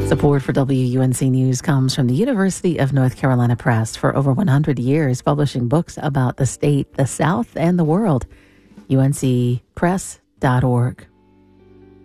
Support for WUNC News comes from the University of North Carolina Press. For over 100 years, publishing books about the state, the South, and the world. uncpress.org.